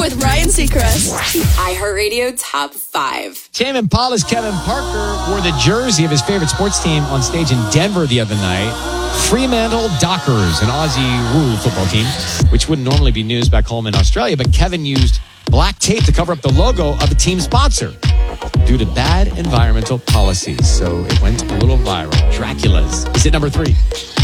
with Ryan Seacrest. iHeartRadio Top 5. Tame Impala's Kevin Parker wore the jersey of his favorite sports team on stage in Denver the other night. Fremantle Dockers, an Aussie rural football team, which wouldn't normally be news back home in Australia, but Kevin used black tape to cover up the logo of the team sponsor due to bad environmental policies. So it went a little viral. Dracula's is at number 3.